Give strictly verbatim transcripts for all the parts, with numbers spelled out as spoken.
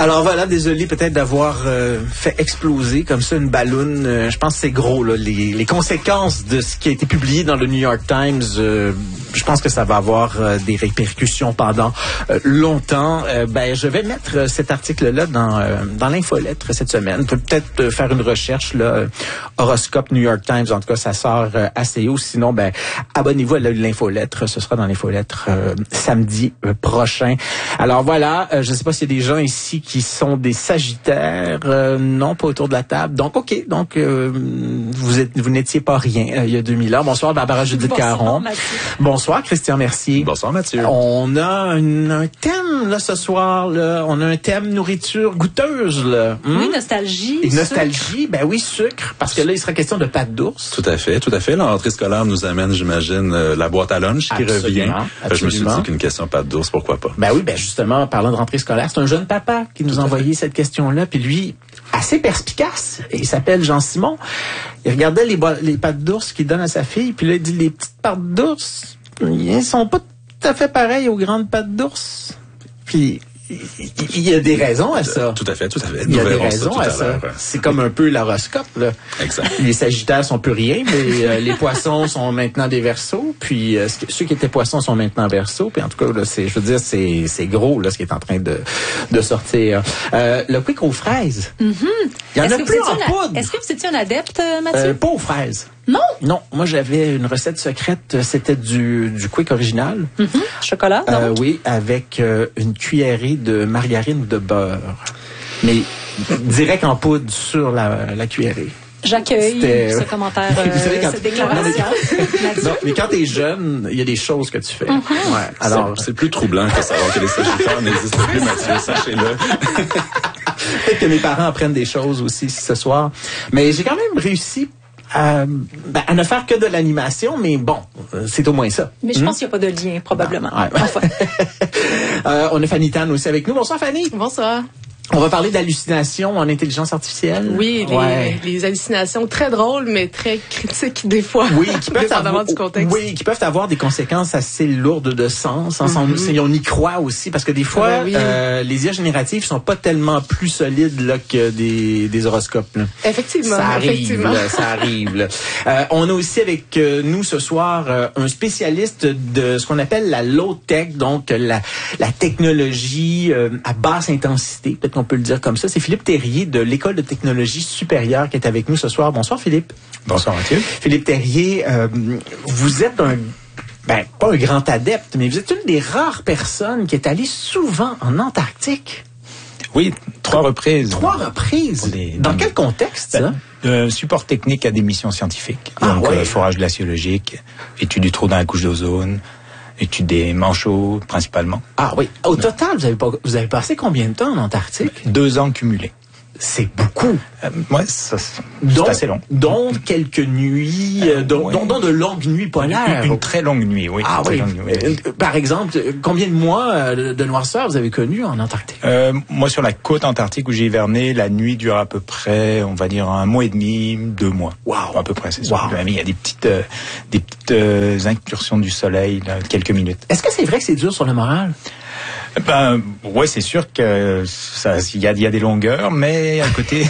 Alors voilà, désolé peut-être d'avoir euh, fait exploser comme ça une balloune. Euh, je pense que c'est gros, là, les, les conséquences de ce qui a été publié dans le New York Times. Euh, je pense que ça va avoir euh, des répercussions pendant euh, longtemps. Euh, ben, je vais mettre euh, cet article-là dans euh, dans l'infolettre cette semaine. Peut-être euh, faire une recherche là, euh, horoscope New York Times. En tout cas, ça sort euh, assez haut. Sinon, ben abonnez-vous à l'infolettre. Ce sera dans l'infolettre euh, samedi euh, prochain. Alors voilà, euh, je ne sais pas s'il y a des gens ici qui sont des Sagittaires, euh, non, pas autour de la table. Donc, OK, donc euh, vous êtes, vous n'étiez pas rien euh, il y a deux mille ans. Bonsoir, Barbara Judith Bonsoir, Caron. Mathieu. Bonsoir, Christian Mercier. Bonsoir, Mathieu. On a une, un thème là ce soir. Là. On a un thème nourriture goûteuse. Là. Hum? Oui, nostalgie. Et nostalgie, ben oui, sucre, parce que là, il sera question de pâte d'ours. Tout à fait, tout à fait. La rentrée scolaire nous amène, j'imagine, euh, la boîte à lunch qui Absolument, revient. absolument. Je me suis dit qu'une question pâte d'ours, pourquoi pas? Ben oui, ben justement, parlant de rentrée scolaire, c'est un jeune papa qui nous a envoyé cette question-là, puis lui, assez perspicace, et il s'appelle Jean-Simon. Il regardait les, bo- les pâtes d'ours qu'il donne à sa fille, puis là, il dit, les petites pâtes d'ours, ils sont pas tout à fait pareilles aux grandes pâtes d'ours. Puis, il y a des raisons à ça. Tout à fait, tout à fait. Il y a Nous des verrons raisons ça à tout à ça. l'heure. C'est comme un peu l'horoscope, là. Exact. Les Sagittaires sont plus rien, mais euh, les Poissons sont maintenant des Verseaux. Puis euh, ceux qui étaient Poissons sont maintenant Verseaux. Puis en tout cas, là, c'est, je veux dire, c'est, c'est gros là ce qui est en train de, de sortir. Euh, le quick aux fraises. Mm-hmm. Il y en Est-ce a que plus vous en étiez un- poudre. Est-ce que vous étiez un adepte, Mathieu? Euh, pas aux fraises. Non? Non, moi j'avais une recette secrète, c'était du, du quick original. Mm-hmm. Chocolat, non? Euh, oui, avec euh, une cuillerée de margarine ou de beurre. Mais direct en poudre sur la, la cuillerée. J'accueille C'était- ce commentaire, Vous euh, savez, quand- cette déclaration. Mathieu. Non, mais quand t'es jeune, il y a des choses que tu fais. Ouais. Alors, C'est, c'est plus troublant que savoir que les Sagittaires n'existent plus, Mathieu, sachez-le. peut-être que mes parents apprennent des choses aussi ce soir. Mais j'ai quand même réussi à, ben, à ne faire que de l'animation, mais bon, euh, c'est au moins ça. Mais je pense qu'il n'y a pas de lien, probablement. Ouais. Enfin. Euh, on a Fanny Tan aussi avec nous. Bonsoir Fanny. Bonsoir. On va parler d'hallucinations en intelligence artificielle. Oui, les, Ouais. les hallucinations très drôles, mais très critiques des fois. Oui, qui peuvent dépendamment avoir, du contexte. oui, qui peuvent avoir des conséquences assez lourdes de sens. hein, sans- si on y croit aussi, parce que des fois, Ah ben oui. euh, les I A génératives sont pas tellement plus solides là, que des, des horoscopes. Là. Effectivement, Ça arrive, effectivement. là, ça arrive. Là. Euh, on a aussi avec euh, nous ce soir euh, un spécialiste de ce qu'on appelle la low tech, donc la, la technologie euh, à basse intensité, peut-être qu'on peut le dire comme ça. C'est Philippe Terrier de l'École de technologie supérieure qui est avec nous ce soir. Bonsoir Philippe. Bonsoir Mathieu. Philippe Terrier, euh, vous êtes un, ben pas un grand adepte, mais vous êtes une des rares personnes qui est allée souvent en Antarctique. Oui, trois reprises. Trois reprises. Pour des- Dans dans- quel contexte, ça? Euh, support technique à des missions scientifiques. Ah, Donc ouais. euh, forage glaciologique, étude du trou dans la couche d'ozone, étude des manchots principalement. Ah oui. Au total, vous avez, pas, vous avez passé combien de temps en Antarctique? Deux ans cumulés. C'est beaucoup. Euh, ouais, ça, c'est Donc, assez long. dont quelques nuits, euh, dont, ouais. dont, dont de longues nuits polaires. Une, une très longue nuit, oui. Ah très oui. longue nuit, oui. Euh, Par exemple, euh, combien de mois euh, de noirceur vous avez connu en Antarctique? Euh, moi, sur la côte antarctique où j'ai hiverné, la nuit dure à peu près, on va dire, un mois et demi, deux mois. Wow. À peu près, c'est ça. Wow. Mais il y a des petites, euh, des petites euh, incursions du soleil, là, quelques minutes. Est-ce que c'est vrai que c'est dur sur le moral? Ben, ouais, c'est sûr que ça, il y a, il y a des longueurs, mais à côté,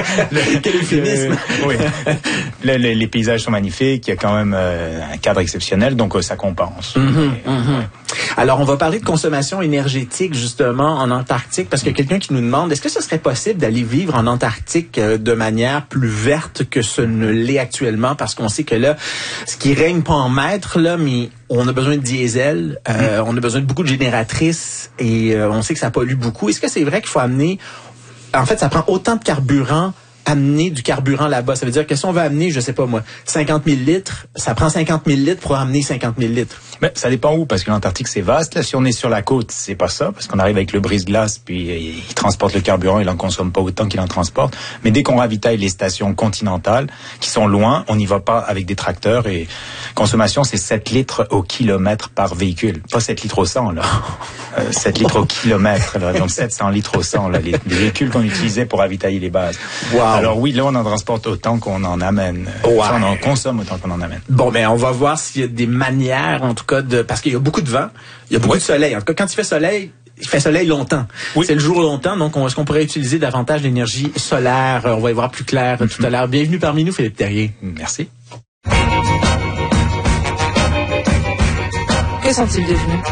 le, Quel euphémisme. le- oui, Le- le- les paysages sont magnifiques, il y a quand même euh, un cadre exceptionnel, donc euh, ça compense. Mhm, mhm. Alors, on va parler de consommation énergétique, justement, en Antarctique, parce qu'il y a quelqu'un qui nous demande, est-ce que ce serait possible d'aller vivre en Antarctique euh, de manière plus verte que ce ne l'est actuellement? Parce qu'on sait que là, ce qui règne pas en maître, là, mais on a besoin de diesel, euh, on a besoin de beaucoup de génératrices, et euh, on sait que ça pollue beaucoup. Est-ce que c'est vrai qu'il faut amener... En fait, ça prend autant de carburant amener du carburant là-bas. Ça veut dire que si on veut amener, je sais pas moi, cinquante mille litres, ça prend cinquante mille litres pour amener cinquante mille litres. Mais ça dépend où, parce que l'Antarctique c'est vaste. Là, si on est sur la côte, c'est pas ça, parce qu'on arrive avec le brise-glace, puis euh, il transporte le carburant, il en consomme pas autant qu'il en transporte. Mais dès qu'on ravitaille les stations continentales, qui sont loin, on n'y va pas avec des tracteurs, et consommation c'est sept litres au kilomètre par véhicule. Pas sept litres au cent, là. Euh, sept litres au kilomètre, là. Donc sept cents litres au cent, là, les, les véhicules qu'on utilisait pour ravitailler les bases. Wow. Alors oui, là on en transporte autant qu'on en amène. Ouais. Enfin, on en consomme autant qu'on en amène. Bon, ben on va voir s'il y a des manières, en tout cas, de parce qu'il y a beaucoup de vent, il y a beaucoup Oui. de soleil. En tout cas, quand il fait soleil, il fait soleil longtemps. Oui. C'est le jour longtemps, donc on, est-ce qu'on pourrait utiliser davantage l'énergie solaire? On va y voir plus clair mm-hmm. tout à l'heure. Bienvenue parmi nous, Philippe Terrier. Merci. Que sont-ils devenus?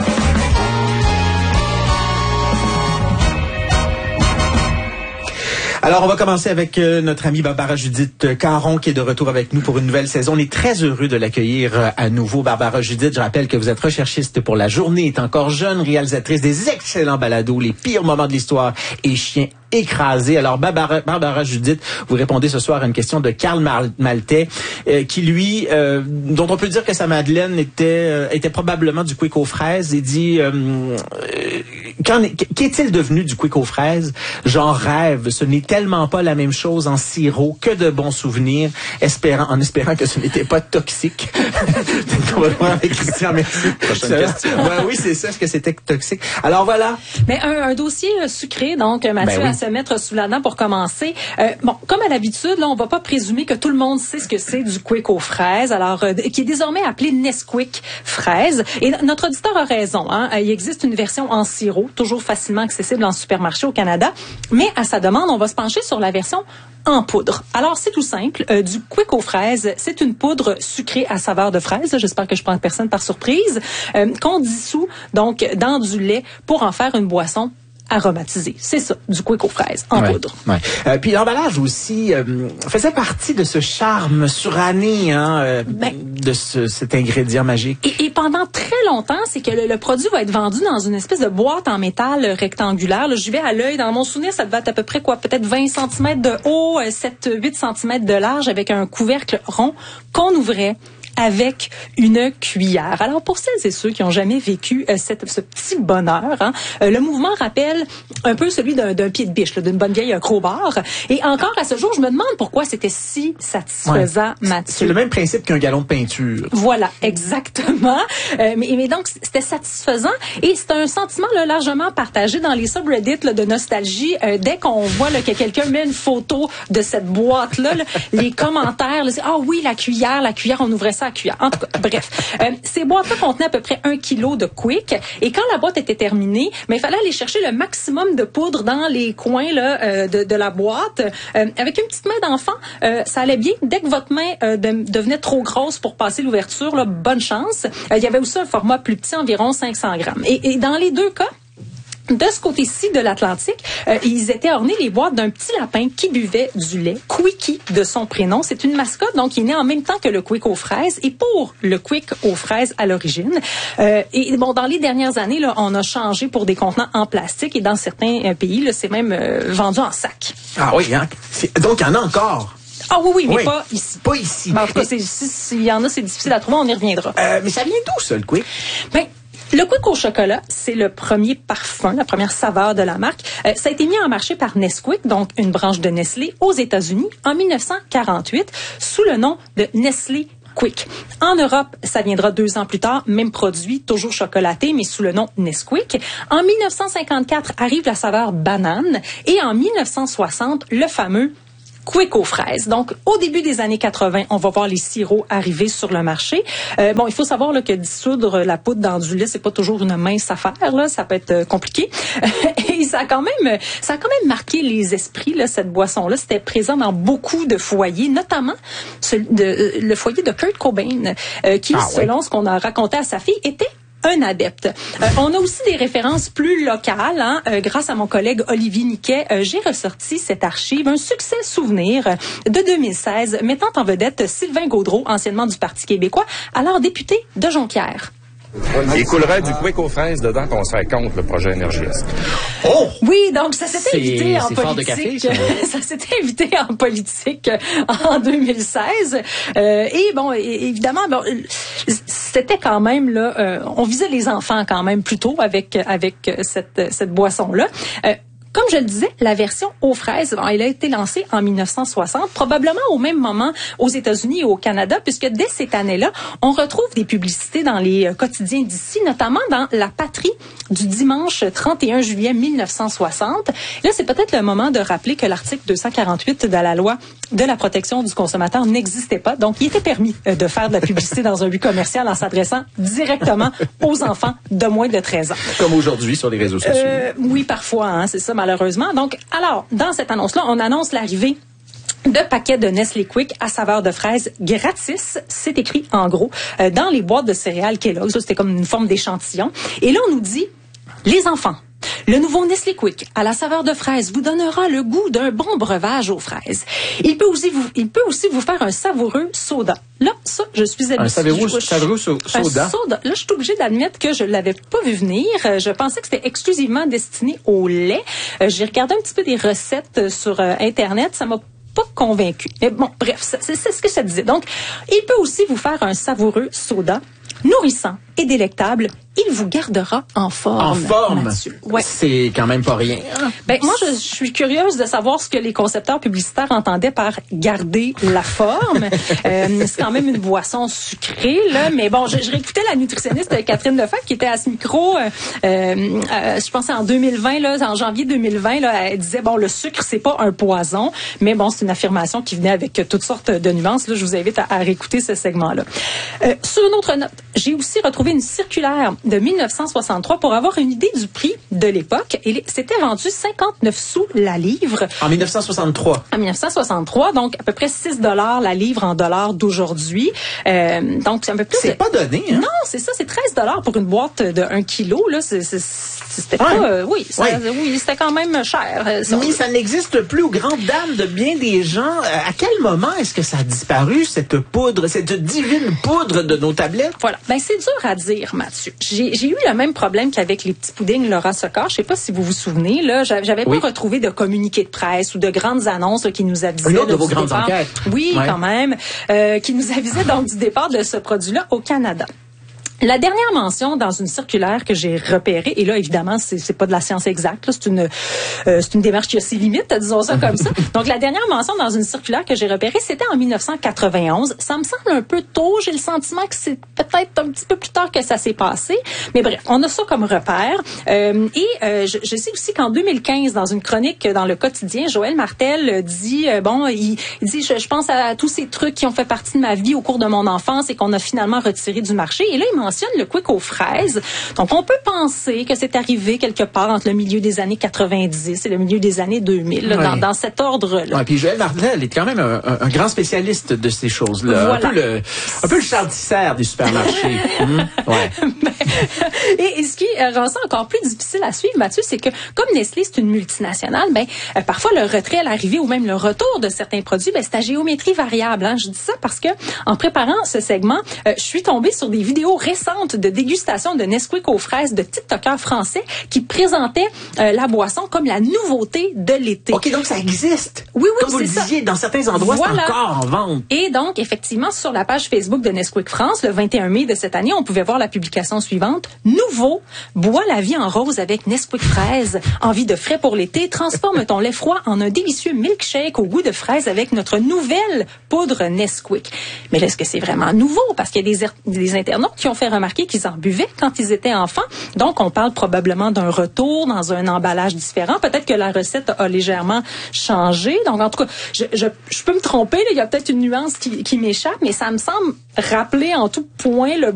Alors, on va commencer avec euh, notre amie Barbara Judith Caron qui est de retour avec nous pour une nouvelle saison. On est très heureux de l'accueillir euh, à nouveau. Barbara Judith, je rappelle que vous êtes recherchiste pour La Journée est encore jeune, réalisatrice des excellents balados, Les pires moments de l'histoire et Chiens écrasés. Alors, Barbara, Barbara Judith, vous répondez ce soir à une question de Karl Maltais, euh, qui lui, euh, dont on peut dire que sa Madeleine était euh, était probablement du quick aux fraises. Il dit, euh, euh, qu'en, qu'est-il devenu du quick aux fraises? J'en rêve. Ce n'est tellement pas la même chose en sirop, que de bons souvenirs, espérant, en espérant que ce n'était pas toxique. Peut-être qu'on va le voir avec Christian, merci. Prochaine question. Ben oui, c'est ça, est-ce que c'était toxique? Alors voilà. Mais un, un dossier euh, sucré, donc Mathieu, ben oui. à se mettre sous la dent pour commencer. Euh, bon, comme à l'habitude, là, on va pas présumer que tout le monde sait ce que c'est du quick aux fraises, alors euh, qui est désormais appelé Nesquik fraise. Et notre auditeur a raison, hein, il existe une version en sirop, toujours facilement accessible en supermarché au Canada, mais à sa demande, on va se pencher sur la version en poudre. Alors, c'est tout simple. Euh, du quick aux fraises, c'est une poudre sucrée à saveur de fraise. J'espère que je prends personne par surprise. Euh, qu'on dissout, donc, dans du lait pour en faire une boisson aromatisé. C'est ça, du quick aux fraises, en ouais, poudre. Ouais. Euh, puis l'emballage aussi euh, faisait partie de ce charme suranné hein, euh, ben, de ce, cet ingrédient magique. Et, et pendant très longtemps, c'est que le, le produit va être vendu dans une espèce de boîte en métal rectangulaire. Là, j'y vais à l'œil. Dans mon souvenir, ça devait être à peu près quoi, peut-être vingt centimètres de haut, sept huit centimètres de large, avec un couvercle rond qu'on ouvrait avec une cuillère. Alors, pour celles et ceux qui n'ont jamais vécu euh, cette, ce petit bonheur, hein, euh, le mouvement rappelle un peu celui d'un, d'un pied de biche, là, d'une bonne vieille crowbar. Et encore à ce jour, je me demande pourquoi c'était si satisfaisant, ouais. Mathieu. C'est le même principe qu'un gallon de peinture. Voilà, exactement. Euh, mais, mais donc, c'était satisfaisant. Et c'est un sentiment là, largement partagé dans les subreddits là, de nostalgie. Euh, dès qu'on voit là, que quelqu'un met une photo de cette boîte-là, là, les commentaires, là, c'est « Ah oui, la cuillère, la cuillère, on ouvrait ça à cuillère. » En tout cas, bref. Euh, ces boîtes-là contenaient à peu près un kilo de quick. Et quand la boîte était terminée, ben, il fallait aller chercher le maximum de poudre dans les coins là, euh, de, de la boîte. Euh, avec une petite main d'enfant, euh, ça allait bien. Dès que votre main euh, de, devenait trop grosse pour passer l'ouverture, là, bonne chance. Euh, il y avait aussi un format plus petit, environ cinq cents grammes. Et, et dans les deux cas, de ce côté-ci de l'Atlantique, euh, ils étaient ornés les boîtes d'un petit lapin qui buvait du lait, Quickie de son prénom. C'est une mascotte donc qui est née en même temps que le Quick aux fraises et pour le Quick aux fraises à l'origine. Euh, et bon, dans les dernières années, là, on a changé pour des contenants en plastique et dans certains euh, pays, là, c'est même euh, vendu en sac. Ah oui, hein? C'est, donc il y en a encore. Ah oui, oui, mais oui, pas ici. Pas ici. Ben, en tout cas, c'est, si, s'il y en a, c'est difficile à trouver, on y reviendra. Euh, mais ça vient d'où, ça, le Quick? Ben, le Quick au chocolat, c'est le premier parfum, la première saveur de la marque. Euh, ça a été mis en marché par Nesquik, donc une branche de Nestlé, aux États-Unis en dix-neuf cent quarante-huit, sous le nom de Nestlé Quick. En Europe, ça viendra deux ans plus tard, même produit, toujours chocolaté, mais sous le nom Nesquik. En dix-neuf cent cinquante-quatre arrive la saveur banane et en dix-neuf cent soixante, le fameux Quick aux fraises. Donc, au début des années quatre-vingts, on va voir les sirops arriver sur le marché. Euh, bon, il faut savoir là, que dissoudre la poudre dans du lait, c'est pas toujours une mince affaire. Là, ça peut être euh, compliqué. Et ça a quand même, ça a quand même marqué les esprits. Là, cette boisson-là, c'était présent dans beaucoup de foyers, notamment celui de, le foyer de Kurt Cobain, euh, qui, ah, selon oui. ce qu'on a raconté à sa fille, était un adepte. Euh, on a aussi des références plus locales. Hein? Euh, grâce à mon collègue Olivier Niquet, euh, j'ai ressorti cette archive, un succès souvenir de deux mille seize, mettant en vedette Sylvain Gaudreault, anciennement du Parti québécois, alors député de Jonquière. Il coulerait du Quick aux fraises dedans qu'on serait contre le projet Énergie Est. Oh! Oui, donc ça s'était c'est, évité en c'est politique. Fort de café, ça. ça s'était évité en politique en deux mille seize. Euh, et bon, évidemment, bon, c'était quand même là, euh, on visait les enfants quand même plutôt avec avec cette cette boisson là. Euh, Comme je le disais, la version aux fraises, elle a été lancée en dix-neuf cent soixante, probablement au même moment aux États-Unis et au Canada, puisque dès cette année-là, on retrouve des publicités dans les quotidiens d'ici, notamment dans La Patrie du dimanche trente et un juillet mille neuf cent soixante. Là, c'est peut-être le moment de rappeler que l'article deux cent quarante-huit de la loi de la protection du consommateur n'existait pas. Donc, il était permis de faire de la publicité dans un but commercial en s'adressant directement aux enfants de moins de treize ans. Comme aujourd'hui sur les réseaux sociaux. Euh, oui, parfois, hein, c'est ça malheureusement. Donc, alors, dans cette annonce-là, on annonce l'arrivée de paquets de Nestlé Quick à saveur de fraise gratis. C'est écrit en gros euh, dans les boîtes de céréales Kellogg's. Ça, c'était comme une forme d'échantillon. Et là, on nous dit, les enfants, le nouveau Nestlé Quick à la saveur de fraise vous donnera le goût d'un bon breuvage aux fraises. Il peut aussi vous, il peut aussi vous faire un savoureux soda. Là, ça, je suis habituée. Un savoureux, je, savoureux so- soda. Un soda. Là, je suis obligée d'admettre que je l'avais pas vu venir. Je pensais que c'était exclusivement destiné au lait. Euh, j'ai regardé un petit peu des recettes sur euh, Internet. Ça m'a pas convaincu. Mais bon, bref, c'est, c'est ce que ça disait. Donc, il peut aussi vous faire un savoureux soda, nourrissant et délectable. Il vous gardera en forme. En forme? Mathieu. Ouais. C'est quand même pas rien. Ben, moi, je, je suis curieuse de savoir ce que les concepteurs publicitaires entendaient par garder la forme. euh, c'est quand même une boisson sucrée, là. Mais bon, je, je réécoutais la nutritionniste Catherine Lefebvre qui était à ce micro, euh, euh, je pense en deux mille vingt, là, en janvier deux mille vingt, là, elle disait, bon, le sucre, c'est pas un poison. Mais bon, c'est une affirmation qui venait avec toutes sortes de nuances. Là, je vous invite à, à réécouter ce segment-là. Euh, sur une autre note, j'ai aussi retrouvé une circulaire de mille neuf cent soixante-trois pour avoir une idée du prix de l'époque. Et c'était vendu cinquante-neuf sous la livre. En mille neuf cent soixante-trois. En mille neuf cent soixante-trois, donc à peu près six dollars la livre en dollars d'aujourd'hui. Euh, donc c'est un peu plus. C'est de... pas donné, hein? Non, c'est ça, c'est treize dollars pour une boîte de un kilo. Là, c'est, c'est, c'était ouais. pas. Euh, oui, ça, ouais. oui, c'était quand même cher. Euh, ça. Mais ça n'existe plus aux grandes dames de bien des gens. À quel moment est-ce que ça a disparu, cette poudre, cette divine poudre de nos tablettes? Voilà. Ben c'est dur à dire, Mathieu. J'ai, j'ai eu le même problème qu'avec les petits puddings Laura Socor. Je sais pas si vous vous souvenez, là, j'avais oui. pas retrouvé de communiqué de presse ou de grandes annonces là, qui nous avisaient une autre de vos du grandes départ. enquêtes. Oui, ouais. quand même, euh, qui nous avisait donc du départ de ce produit-là au Canada. La dernière mention dans une circulaire que j'ai repérée, et là évidemment c'est, c'est pas de la science exacte, là, c'est une euh, c'est une démarche qui a ses limites, disons ça comme ça. Donc la dernière mention dans une circulaire que j'ai repérée, c'était en mille neuf cent quatre-vingt-onze. Ça me semble un peu tôt, j'ai le sentiment que c'est peut-être un petit peu plus tard que ça s'est passé, mais bref, on a ça comme repère. Euh, et euh, je, je sais aussi qu'en deux mille quinze, dans une chronique dans le quotidien, Joël Martel dit euh, bon, il, il dit je, je pense à tous ces trucs qui ont fait partie de ma vie au cours de mon enfance et qu'on a finalement retiré du marché. Et là il mentionne le Quick aux fraises. Donc, on peut penser que c'est arrivé quelque part entre le milieu des années quatre-vingt-dix et le milieu des années deux mille, là, oui. dans, dans cet ordre-là. Ouais, puis Joël Martel est quand même un, un, un grand spécialiste de ces choses-là. Voilà. Un peu le, un peu le Charles Tisser des supermarchés. mmh, ouais. et, et ce qui rend ça encore plus difficile à suivre, Mathieu, c'est que comme Nestlé, c'est une multinationale, ben, euh, parfois le retrait, l'arrivée ou même le retour de certains produits, ben, c'est à géométrie variable. Hein. Je dis ça parce que en préparant ce segment, euh, je suis tombée sur des vidéos récentes de dégustation de Nesquik aux fraises de TikTokers français qui présentaient euh, la boisson comme la nouveauté de l'été. OK, donc ça existe. Oui, oui, comme vous c'est le ça. disiez, dans certains endroits, Voilà. c'est encore en vente. Et donc, effectivement, sur la page Facebook de Nesquik France, le vingt et un mai de cette année, on pouvait voir la publication suivante. Nouveau, bois la vie en rose avec Nesquik fraise. Envie de frais pour l'été, transforme ton lait froid en un délicieux milkshake au goût de fraise avec notre nouvelle poudre Nesquik. Mais là, est-ce que c'est vraiment nouveau? Parce qu'il y a des, er- des internautes qui ont fait remarquer qu'ils en buvaient quand ils étaient enfants. Donc, on parle probablement d'un retour dans un emballage différent. Peut-être que la recette a légèrement changé. Donc, en tout cas, je, je, je peux me tromper. Là, il y a peut-être une nuance qui, qui m'échappe, mais ça me semble rappeler en tout point le